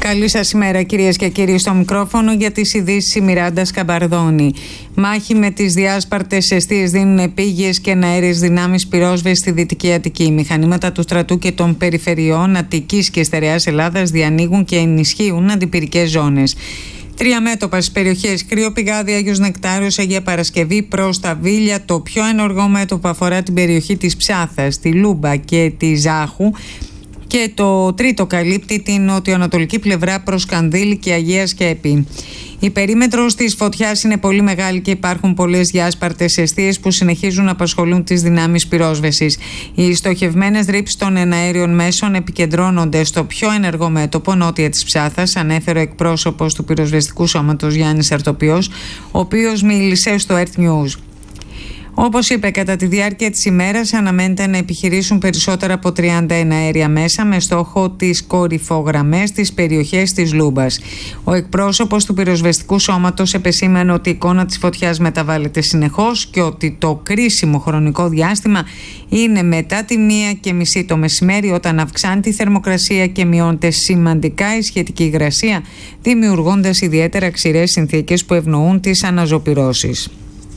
Καλή σας ημέρα, κυρίες και κύριοι. Στο μικρόφωνο για τις ειδήσεις η Μιράντα Σκαμπαρδώνη. Μάχη με τις διάσπαρτες εστίες δίνουν επίγειες και αέριες δυνάμεις πυρόσβεσης στη Δυτική Αττική. Μηχανήματα του στρατού και των περιφερειών Αττικής και Στερεάς Ελλάδας διανοίγουν και ενισχύουν αντιπυρικές ζώνες. 3 μέτωπα στις περιοχές Κρύο Πηγάδι, Άγιος Νεκτάριος, Αγία Παρασκευή προς τα Βίλια. Το πιο ενεργό μέτωπο αφορά την περιοχή της Ψάθας, τη Λούμπα και τη Ζάχου. Και το τρίτο καλύπτει την νοτιοανατολική πλευρά προς Κανδύλη και Αγία Σκέπη. Η περίμετρος της φωτιάς είναι πολύ μεγάλη και υπάρχουν πολλές διάσπαρτες εστίες που συνεχίζουν να απασχολούν τις δυνάμεις πυρόσβεσης. Οι στοχευμένες ρήψεις των εναέριων μέσων επικεντρώνονται στο πιο ενεργό μέτωπο νότια της Ψάθας, ανέφερε ο εκπρόσωπος του πυροσβεστικού σώματος Γιάννης Αρτοπιός, ο οποίος μίλησε στο Earth News. Όπως είπε, κατά τη διάρκεια της ημέρας αναμένεται να επιχειρήσουν περισσότερα από 30 εναέρια μέσα με στόχο τις κορυφογραμμές της περιοχές της Λούμπας. Ο εκπρόσωπος του πυροσβεστικού σώματος επεσήμανε ότι η εικόνα της φωτιάς μεταβάλλεται συνεχώς και ότι το κρίσιμο χρονικό διάστημα είναι μετά τη 1:30 το μεσημέρι, όταν αυξάνεται η θερμοκρασία και μειώνεται σημαντικά η σχετική υγρασία, δημιουργώντας ιδιαίτερα ξηρές συνθήκες που ευνοούν τις αναζωπυρώσεις.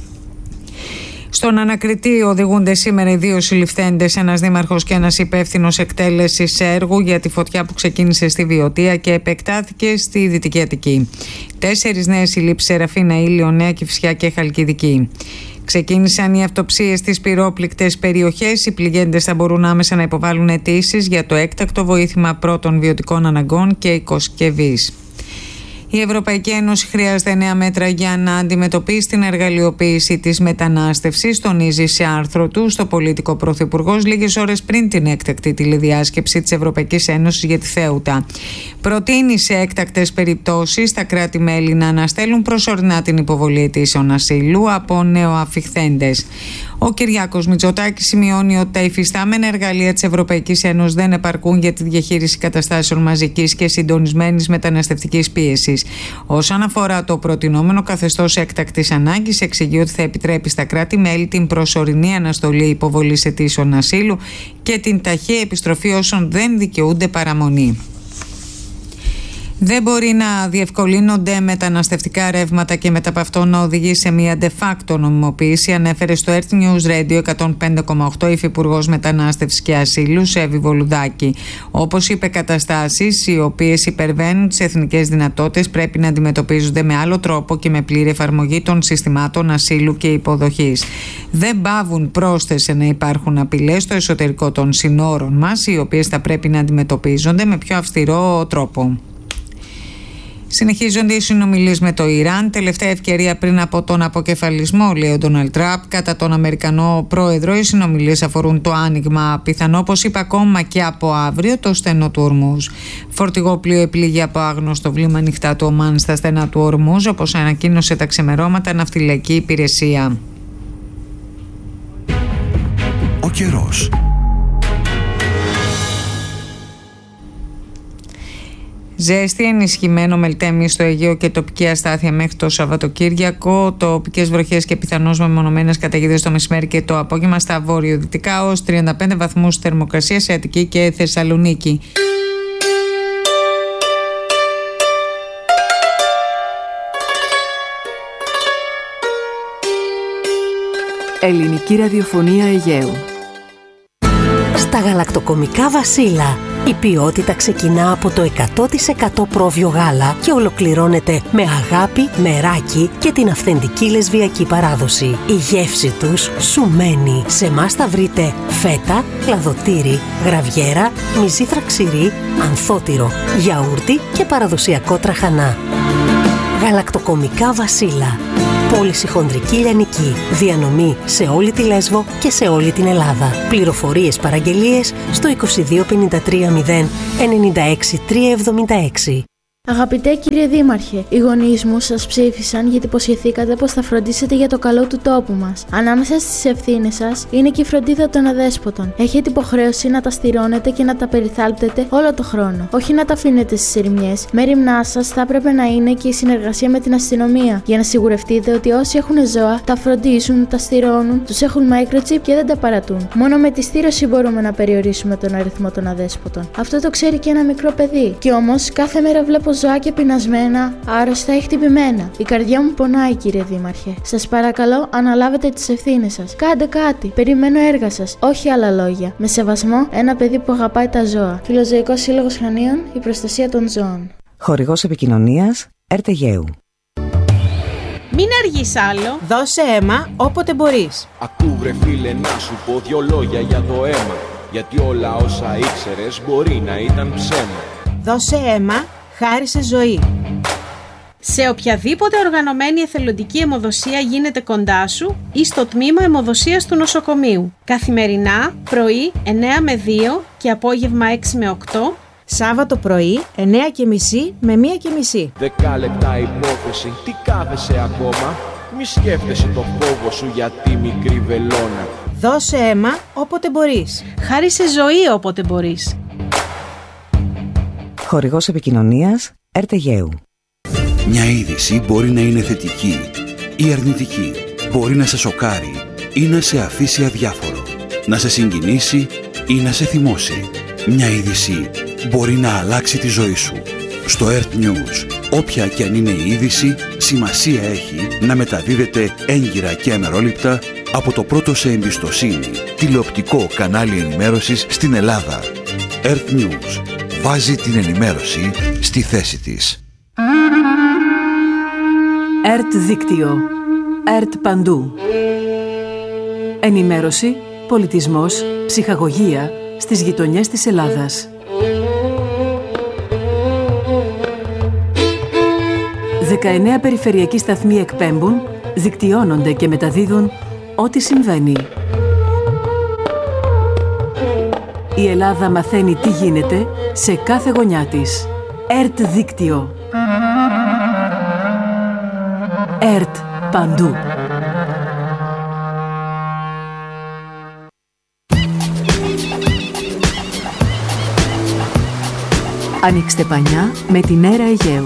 Στον ανακριτή οδηγούνται σήμερα οι 2 συλληφθέντες, ένας δήμαρχος και ένας υπεύθυνος εκτέλεσης έργου για τη φωτιά που ξεκίνησε στη Βιωτία και επεκτάθηκε στη Δυτική Αττική. 4 νέες συλλήψεις: Σεραφίνα, Ήλιο, Νέα Κηφισιά και Χαλκιδική. Ξεκίνησαν οι αυτοψίες στις πυρόπληκτες περιοχές. Οι πληγέντες θα μπορούν άμεσα να υποβάλουν αιτήσεις για το έκτακτο βοήθημα πρώτων βιωτικών αναγκών και οικοσκευής. Η Ευρωπαϊκή Ένωση χρειάζεται νέα μέτρα για να αντιμετωπίσει την εργαλειοποίηση της μετανάστευσης, τονίζει σε άρθρο του στο Πολίτικο Πρωθυπουργός λίγες ώρες πριν την έκτακτη τηλεδιάσκεψη της Ευρωπαϊκής Ένωσης για τη Θέουτα. Προτείνει σε έκτακτες περιπτώσεις τα κράτη-μέλη να αναστέλουν προσωρινά την υποβολή αιτήσεων ασύλου από νεοαφιχθέντες. Ο Κυριάκος Μητσοτάκης σημειώνει ότι τα υφιστάμενα εργαλεία της Ευρωπαϊκής Ένωσης δεν επαρκούν για τη διαχείριση καταστάσεων μαζικής και συντονισμένης μεταναστευτικής πίεσης. Όσον αφορά το προτινόμενο καθεστώς έκτακτης ανάγκης, εξηγεί ότι θα επιτρέπει στα κράτη-μέλη την προσωρινή αναστολή υποβολής αιτήσεων ασύλου και την ταχεία επιστροφή όσων δεν δικαιούνται παραμονή. Δεν μπορεί να διευκολύνονται μεταναστευτικά ρεύματα και μετά από αυτό να οδηγεί σε μια de facto νομιμοποίηση, ανέφερε στο Earth News Radio 105,8 υφυπουργός Μετανάστευσης και Ασύλου, Σέβη Βολουδάκη. Όπως είπε, καταστάσεις οι οποίες υπερβαίνουν τις εθνικές δυνατότητες πρέπει να αντιμετωπίζονται με άλλο τρόπο και με πλήρη εφαρμογή των συστημάτων ασύλου και υποδοχής. Δεν παύουν πρόσθεσε να υπάρχουν απειλές στο εσωτερικό των συνόρων μας, οι οποίες θα πρέπει να αντιμετωπίζονται με πιο αυστηρό τρόπο. Συνεχίζονται οι συνομιλίες με το Ιράν. Τελευταία ευκαιρία πριν από τον αποκεφαλισμό, λέει ο Ντόναλντ Τραμπ, κατά τον Αμερικανό πρόεδρο. Οι συνομιλίες αφορούν το άνοιγμα, πιθανό, όπως είπε, ακόμα και από αύριο, το στενό του Ορμούζ. Φορτηγό πλοίο επλήγει από άγνωστο βλήμα ανοιχτά του Ομάν στα στενά του Ορμούζ, όπως ανακοίνωσε τα ξημερώματα ναυτιλιακή υπηρεσία. Ο καιρός. Ζέστη, ενισχυμένο μελτέμι στο Αιγαίο και τοπική αστάθεια μέχρι το Σαββατοκύριακο. Τοπικές βροχές και πιθανώς μεμονωμένες καταιγίδες το μεσημέρι και το απόγευμα στα βορειοδυτικά, ως 35 βαθμούς θερμοκρασία σε Αττική και Θεσσαλονίκη. Ελληνική ραδιοφωνία Αιγαίου. Στα γαλακτοκομικά Βασίλα, η ποιότητα ξεκινά από το 100% πρόβιο γάλα και ολοκληρώνεται με αγάπη, μεράκι και την αυθεντική λεσβιακή παράδοση. Η γεύση τους σου μένει. Σε εμάς θα βρείτε φέτα, κλαδοτήρι, γραβιέρα, μυζήθρα ξηρή, ανθότυρο, γιαούρτι και παραδοσιακό τραχανά. Γαλακτοκομικά Βασίλα. Πώληση χονδρική λιανική. Διανομή σε όλη τη Λέσβο και σε όλη την Ελλάδα. Πληροφορίες, παραγγελίες στο 22 53 0 96 376. Αγαπητέ κύριε Δήμαρχε, οι γονείς μου σας ψήφισαν γιατί υποσχεθήκατε πως θα φροντίσετε για το καλό του τόπου μας. Ανάμεσα στις ευθύνες σας είναι και η φροντίδα των αδέσποτων. Έχετε υποχρέωση να τα στηρώνετε και να τα περιθάλπτετε όλο το χρόνο. Όχι να τα αφήνετε στις ερημιές. Μέριμνά σας θα έπρεπε να είναι και η συνεργασία με την αστυνομία. Για να σιγουρευτείτε ότι όσοι έχουν ζώα τα φροντίζουν, τα στηρώνουν, τους έχουν microchip και δεν τα παρατούν. Μόνο με τη στήρωση μπορούμε να περιορίσουμε τον αριθμό των αδέσποτων. Αυτό το ξέρει και ένα μικρό παιδί. Κι όμως κάθε μέρα βλέπω ζωάκια πεινασμένα, άρρωστα ή χτυπημένα. Η καρδιά μου πονάει, κύριε Δήμαρχε. Σας παρακαλώ, αναλάβετε τις ευθύνες σας. Κάντε κάτι. Περιμένω έργα σας. Όχι άλλα λόγια. Με σεβασμό, ένα παιδί που αγαπάει τα ζώα. Φιλοζωικός Σύλλογος Χανίων, η προστασία των ζώων. Χορηγός επικοινωνίας, ΕΡΤ Αιγαίου. Μην αργείς άλλο. Δώσε αίμα όποτε μπορείς. Ακού βρε φίλε να σου πω 2 λόγια για το αίμα. Γιατί όλα όσα ήξερες μπορεί να ήταν ψέμα. Δώσε αίμα, χάρισε ζωή. Σε οποιαδήποτε οργανωμένη εθελοντική αιμοδοσία γίνεται κοντά σου ή στο τμήμα αιμοδοσίας του νοσοκομείου. Καθημερινά, πρωί 9 με 2 και απόγευμα 6 με 8. Σάββατο πρωί 9:30 με 1:30. 10 λεπτά υπόθεση, τι κάθεσαι ακόμα? Μη σκέφτεσαι το φόβο σου για τη μικρή βελόνα. Δώσε αίμα όποτε μπορείς. Χάρισε ζωή όποτε μπορείς. Χορηγός επικοινωνίας, ΕΡΤ Αιγαίου. Μια είδηση μπορεί να είναι θετική ή αρνητική. Μπορεί να σε σοκάρει ή να σε αφήσει αδιάφορο. Να σε συγκινήσει ή να σε θυμώσει. Μια είδηση μπορεί να αλλάξει τη ζωή σου. Στο ΕΡΤ News, όποια και αν είναι η είδηση, σημασία έχει να μεταδίδεται έγκυρα και αμερόληπτα από το πρώτο σε εμπιστοσύνη τηλεοπτικό κανάλι ενημέρωσης στην Ελλάδα. ΕΡΤ News βάζει την ενημέρωση στη θέση της. ΕΡΤ Δίκτυο. ΕΡΤ Παντού. Ενημέρωση, πολιτισμός, ψυχαγωγία στις γειτονιές της Ελλάδας. 19 περιφερειακοί σταθμοί εκπέμπουν, δικτυώνονται και μεταδίδουν ό,τι συμβαίνει. Η Ελλάδα μαθαίνει τι γίνεται σε κάθε γωνιά της. ΕΡΤ Δίκτυο. ΕΡΤ Παντού. Ανοίξτε πανιά με την Έρα Αιγαίου.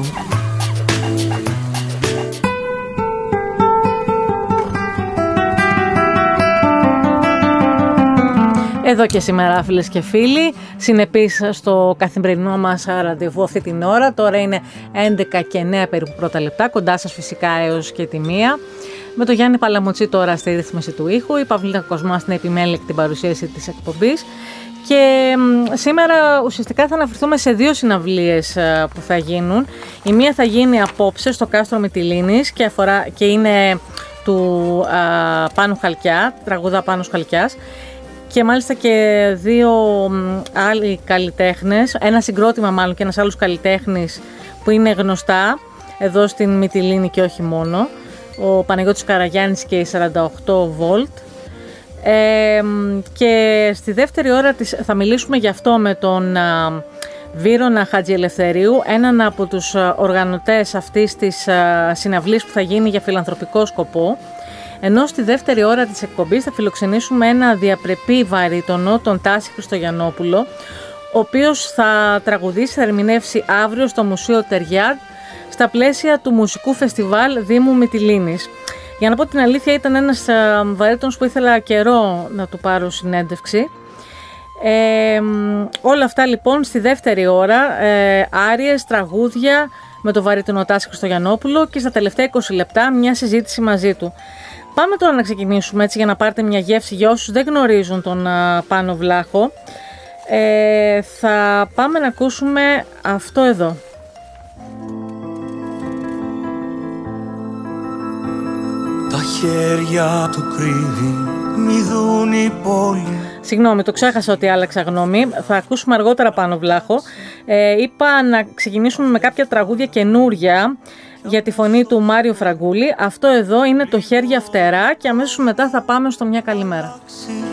Εδώ και σήμερα, φίλες και φίλοι, συνεπείς στο καθημερινό μας ραντεβού αυτή την ώρα. Τώρα είναι 11 και 9 περίπου πρώτα λεπτά, κοντά σας φυσικά έως και τη 1. Με τον Γιάννη Παλαμουτσί τώρα στη ρύθμιση του ήχου, η Παυλίνα Κοσμά στην επιμέλεια και την παρουσίαση της εκπομπής. Και σήμερα ουσιαστικά θα αναφερθούμε σε 2 συναυλίες που θα γίνουν. Η μία θα γίνει απόψε στο κάστρο Μυτιλήνης και είναι του Πάνου Χαλκιά, τραγούδα Πάνους Χαλκιάς. Και μάλιστα και 2 άλλοι καλλιτέχνες, ένα συγκρότημα μάλλον και ένας άλλος καλλιτέχνης που είναι γνωστά εδώ στην Μυτιλήνη και όχι μόνο, ο Παναγιώτης Καραγιάννης και η 48 Volt. Και στη δεύτερη ώρα θα μιλήσουμε γι' αυτό με τον Βύρωνα Χατζιελευθερίου, έναν από τους οργανωτές αυτής της συναυλής που θα γίνει για φιλανθρωπικό σκοπό. Ενώ στη δεύτερη ώρα της εκπομπής θα φιλοξενήσουμε ένα διαπρεπή βαρύτονο, τον Τάση Χριστογιαννόπουλο, ο οποίος θα τραγουδήσει, θα ερμηνεύσει αύριο στο Μουσείο Τεριάρ στα πλαίσια του μουσικού φεστιβάλ Δήμου Μυτιλήνης. Για να πω την αλήθεια, ήταν ένας βαρύτονος που ήθελα καιρό να του πάρω συνέντευξη. Όλα αυτά λοιπόν στη δεύτερη ώρα, άριες, τραγούδια με το βαρύτονο Τάση Χριστογιαννόπουλο και στα τελευταία 20 λεπτά μια συζήτηση μαζί του. Πάμε τώρα να ξεκινήσουμε έτσι για να πάρετε μια γεύση για όσους δεν γνωρίζουν τον Πάνο Βλάχο. Θα πάμε να ακούσουμε αυτό εδώ. Τα χέρια του κρύβει, μη δουν η πόλη. Συγγνώμη, το ξέχασα ότι άλλαξα γνώμη. Θα ακούσουμε αργότερα Πάνο Βλάχο. Είπα να ξεκινήσουμε με κάποια τραγούδια καινούρια για τη φωνή του Μάριο Φραγκούλη. Αυτό εδώ είναι το Χέρια Φτερά και αμέσως μετά θα πάμε στο Μια Καλημέρα.